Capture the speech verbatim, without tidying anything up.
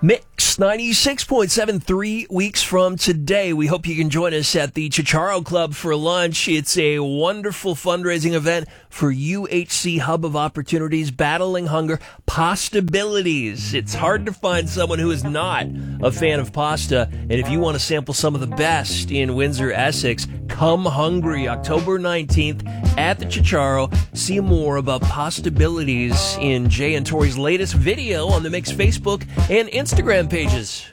Mix ninety-six point seven, three weeks from today. We hope you can join us at the Chicharo Club for lunch. It's a wonderful fundraising event for U H C Hub of Opportunities, Battling Hunger, Pastabilities. It's hard to find someone who is not a fan of pasta. And if you want to sample some of the best in Windsor, Essex, come hungry October nineteenth at the Chicharo. See more about Pastabilities in Jay and Tori's latest video on the Mix Facebook and Instagram pages.